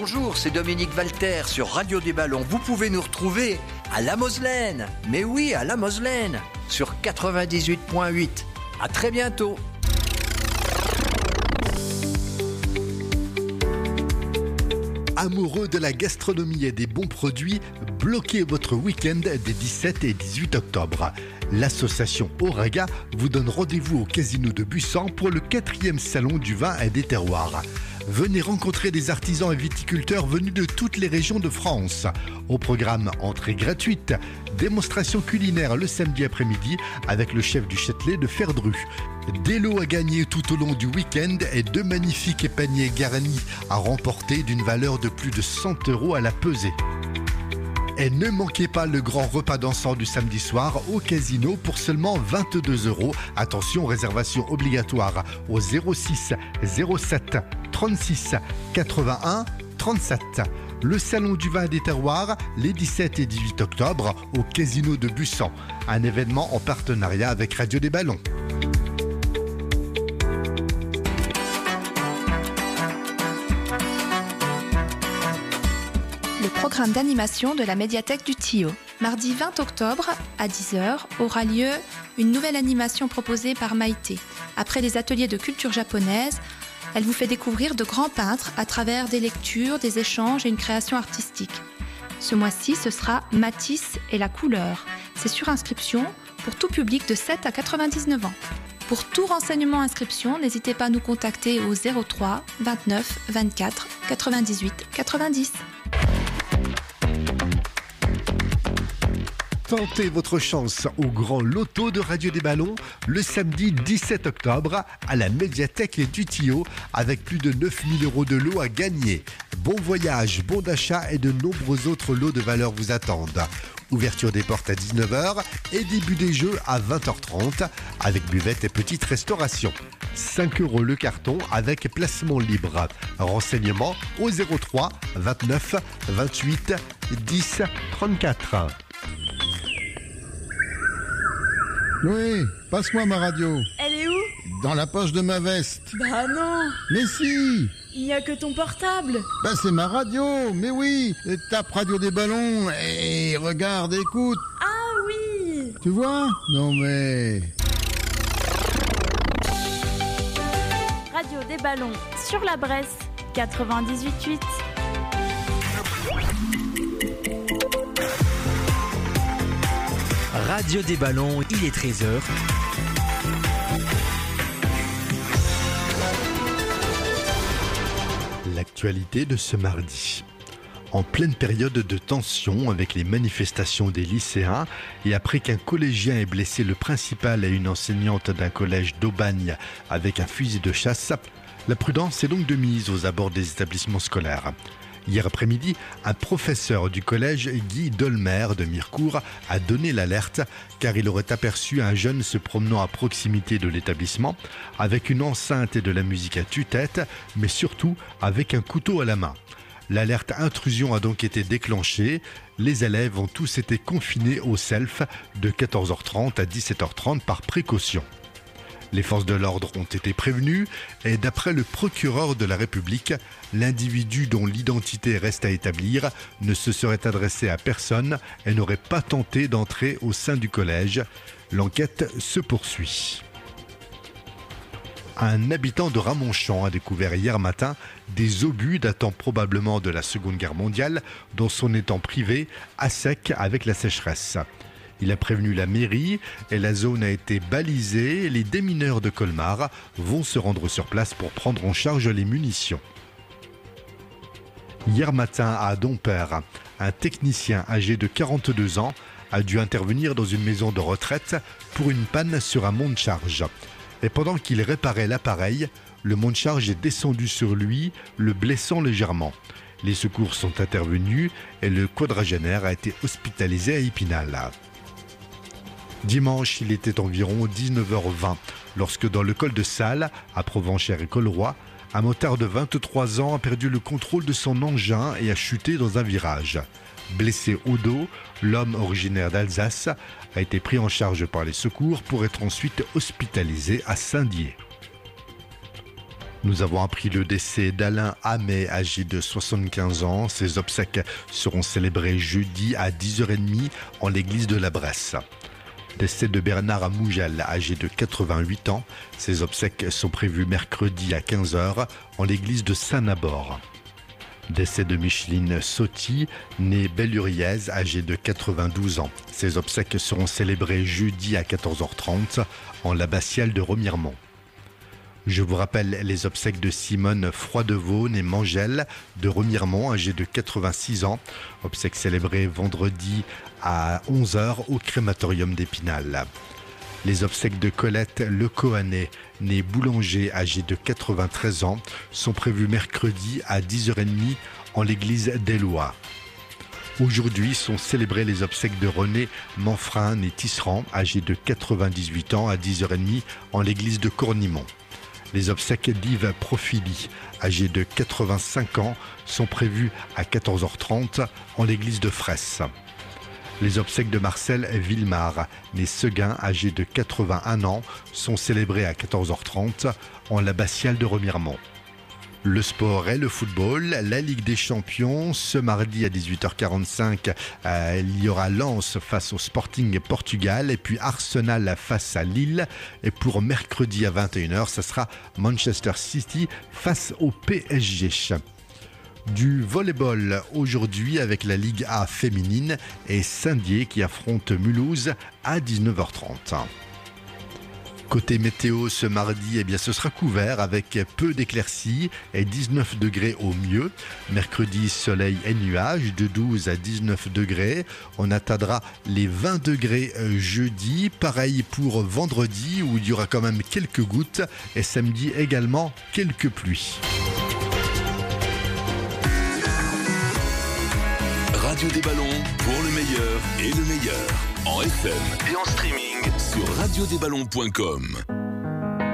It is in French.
Bonjour, c'est Dominique Walter sur Radio des Ballons. Vous pouvez nous retrouver à La Moselaine. Mais oui, à La Moselaine, sur 98.8. À très bientôt. Amoureux de la gastronomie et des bons produits, bloquez votre week-end des 17 et 18 octobre. L'association Auraga vous donne rendez-vous au Casino de Busan pour le 4e salon du vin et des terroirs. Venez rencontrer des artisans et viticulteurs venus de toutes les régions de France. Au programme entrée gratuite, démonstration culinaire le samedi après-midi avec le chef du Châtelet de Ferdru. Des lots à gagner tout au long du week-end et 2 magnifiques paniers garnis à remporter d'une valeur de plus de 100 € à la pesée. Et ne manquez pas le grand repas dansant du samedi soir au casino pour seulement 22 €. Attention, réservation obligatoire au 06 07 36 81 37. Le salon du vin et des terroirs, les 17 et 18 octobre au Casino de Busan. Un événement en partenariat avec Radio des Ballons. Le programme d'animation de la médiathèque du Tio. Mardi 20 octobre, à 10h, aura lieu une nouvelle animation proposée par Maïté. Après les ateliers de culture japonaise, elle vous fait découvrir de grands peintres à travers des lectures, des échanges et une création artistique. Ce mois-ci, ce sera Matisse et la couleur. C'est sur inscription pour tout public de 7 à 99 ans. Pour tout renseignement inscription, n'hésitez pas à nous contacter au 03 29 24 98 90. Tentez votre chance au grand loto de Radio des Ballons le samedi 17 octobre à la médiathèque du Tio avec plus de 9 000 € de lots à gagner. Bon voyage, bon d'achat et de nombreux autres lots de valeur vous attendent. Ouverture des portes à 19h et début des jeux à 20h30 avec buvette et petite restauration. 5 € le carton avec placement libre. Renseignements au 03 29 28 10 34. Oui, passe-moi ma radio. Elle est où? Dans la poche de ma veste. Bah non. Mais si. Il n'y a que ton portable. Bah c'est ma radio, mais oui. Tape Radio des Ballons et regarde, écoute. Ah oui. Tu vois? Non mais... Radio des Ballons sur la Bresse, 98.8. Radio des Ballons, il est 13h. L'actualité de ce mardi. En pleine période de tension avec les manifestations des lycéens et après qu'un collégien ait blessé le principal et une enseignante d'un collège d'Aubagne avec un fusil de chasse, la prudence est donc de mise aux abords des établissements scolaires. Hier après-midi, un professeur du collège Guy Dolmer de Mirecourt a donné l'alerte car il aurait aperçu un jeune se promenant à proximité de l'établissement avec une enceinte et de la musique à tue-tête, mais surtout avec un couteau à la main. L'alerte intrusion a donc été déclenchée. Les élèves ont tous été confinés au self de 14h30 à 17h30 par précaution. Les forces de l'ordre ont été prévenues et d'après le procureur de la République, l'individu dont l'identité reste à établir ne se serait adressé à personne et n'aurait pas tenté d'entrer au sein du collège. L'enquête se poursuit. Un habitant de Ramonchamp a découvert hier matin des obus datant probablement de la Seconde Guerre mondiale dans son étang privé à sec avec la sécheresse. Il a prévenu la mairie et la zone a été balisée. Les démineurs de Colmar vont se rendre sur place pour prendre en charge les munitions. Hier matin à Dompère, un technicien âgé de 42 ans a dû intervenir dans une maison de retraite pour une panne sur un monte-charge. Et pendant qu'il réparait l'appareil, le monte-charge est descendu sur lui, le blessant légèrement. Les secours sont intervenus et le quadragénaire a été hospitalisé à Épinal. Dimanche, il était environ 19h20 lorsque dans le col de Salles, à Provenchères et Colroy, un motard de 23 ans a perdu le contrôle de son engin et a chuté dans un virage. Blessé au dos, l'homme originaire d'Alsace a été pris en charge par les secours pour être ensuite hospitalisé à Saint-Dié. Nous avons appris le décès d'Alain Hamet, âgé de 75 ans. Ses obsèques seront célébrées jeudi à 10h30 en l'église de la Bresse. Décès de Bernard Amougel, âgé de 88 ans. Ses obsèques sont prévues mercredi à 15h en l'église de Saint-Nabor. Décès de Micheline Sotti, née Belluriez, âgée de 92 ans. Ses obsèques seront célébrées jeudi à 14h30 en l'abbatiale de Remiremont. Je vous rappelle les obsèques de Simone Froidevaux, née Mangel, de Remiremont, âgée de 86 ans. Obsèques célébrées vendredi à 11h au crématorium d'Épinal. Les obsèques de Colette Lecohanet, née Boulanger, âgée de 93 ans, sont prévues mercredi à 10h30 en l'église d'Ellois. Aujourd'hui sont célébrées les obsèques de René Manfrin, née Tisserand, âgé de 98 ans, à 10h30 en l'église de Cornimont. Les obsèques d'Yves Profili, âgé de 85 ans, sont prévues à 14h30 en l'église de Fresse. Les obsèques de Marcel Villemar, né Seguin, âgé de 81 ans, sont célébrées à 14h30 en l'abbatiale de Remiremont. Le sport et le football, la Ligue des Champions, ce mardi à 18h45, il y aura Lens face au Sporting Portugal et puis Arsenal face à Lille. Et pour mercredi à 21h, ce sera Manchester City face au PSG. Du volleyball aujourd'hui avec la Ligue A féminine et Saint-Dié qui affronte Mulhouse à 19h30. Côté météo ce mardi, ce sera couvert avec peu d'éclaircies et 19 degrés au mieux. Mercredi, soleil et nuages de 12 à 19 degrés. On atteindra les 20 degrés jeudi. Pareil pour vendredi où il y aura quand même quelques gouttes et samedi également quelques pluies. Radio des ballons pour le meilleur et le meilleur en FM et en streaming sur radiodesballons.com.